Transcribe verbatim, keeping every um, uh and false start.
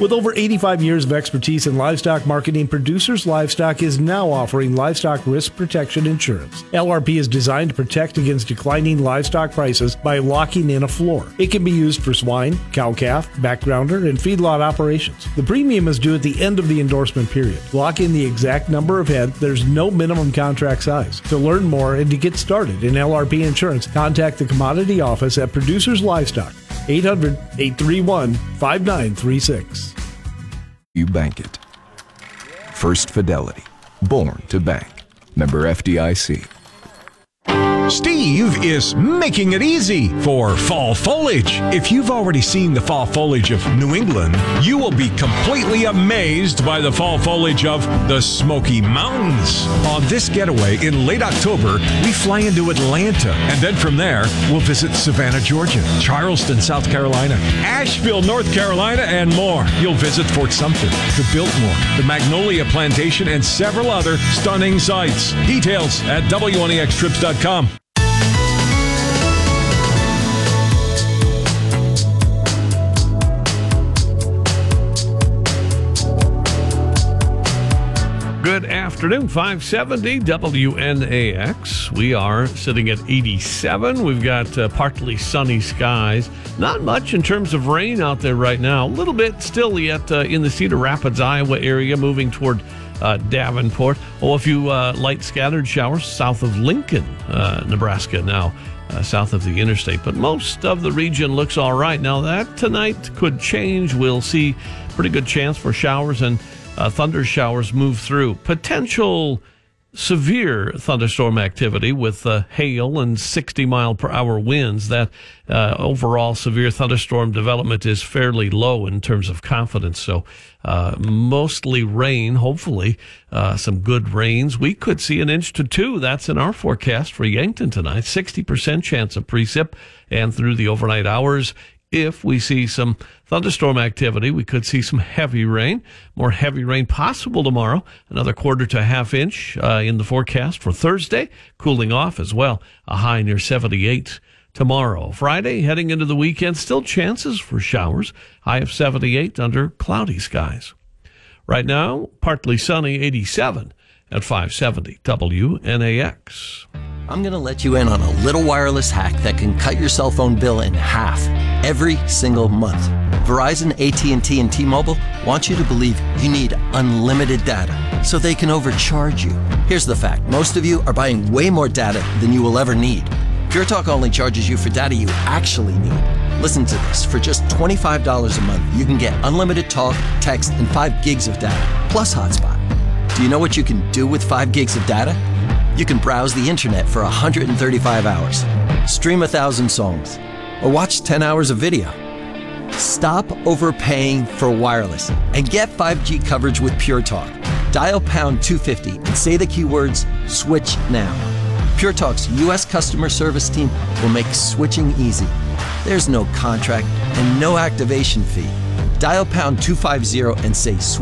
With over eighty-five years of expertise in livestock marketing, Producers Livestock is now offering livestock risk protection insurance. L R P is designed to protect against declining livestock prices by locking in a floor. It can be used for swine, cow-calf, backgrounder, and feedlot operations. The premium is due at the end of the endorsement period. Lock in the exact number of head. There's no minimum contract size. To learn more and to get started in L R P insurance, contact the Commodity Office at Producers Livestock, eight hundred, eight three one, five nine three six. You bank it. First Fidelity. Born to bank. Member F D I C. Steve is making it easy for fall foliage. If you've already seen the fall foliage of New England, you will be completely amazed by the fall foliage of the Smoky Mountains. On this getaway in late October, we fly into Atlanta, and then from there, we'll visit Savannah, Georgia, Charleston, South Carolina, Asheville, North Carolina, and more. You'll visit Fort Sumter, the Biltmore, the Magnolia Plantation, and several other stunning sights. Details at W N E X trips dot com. Good afternoon, five seventy W N A X. We are sitting at eighty-seven. We've got uh, partly sunny skies. Not much in terms of rain out there right now. A little bit still yet uh, in the Cedar Rapids, Iowa area, moving toward uh, Davenport. Oh, a few uh, light scattered showers south of Lincoln, uh, Nebraska now. Uh, south of the interstate, but most of the region looks all right. Now that tonight could change. We'll see pretty good chance for showers and uh, thunder showers move through. Potential severe thunderstorm activity with uh, hail and sixty mile per hour winds. That uh, overall severe thunderstorm development is fairly low in terms of confidence. So uh, mostly rain, hopefully uh, some good rains. We could see an inch to two. That's in our forecast for Yankton tonight. sixty percent chance of precip, and through the overnight hours, if we see some thunderstorm activity, we could see some heavy rain. More heavy rain possible tomorrow. Another quarter to a half inch uh, in the forecast for Thursday. Cooling off as well. A high near seventy-eight tomorrow. Friday, heading into the weekend, still chances for showers. High of seventy-eight under cloudy skies. Right now, partly sunny, eighty-seven at five seventy W N A X. I'm going to let you in on a little wireless hack that can cut your cell phone bill in half every single month. Verizon, A T and T, and T-Mobile want you to believe you need unlimited data so they can overcharge you. Here's the fact. Most of you are buying way more data than you will ever need. Pure Talk only charges you for data you actually need. Listen to this. For just twenty-five dollars a month, you can get unlimited talk, text, and five gigs of data, plus hotspot. Do you know what you can do with five gigs of data? You can browse the internet for one hundred thirty-five hours, stream one thousand songs, or watch ten hours of video. Stop overpaying for wireless and get five G coverage with Pure Talk. Dial pound two fifty and say the keywords switch now. Pure Talk's U S customer service team will make switching easy. There's no contract and no activation fee. Dial pound two fifty and say switch.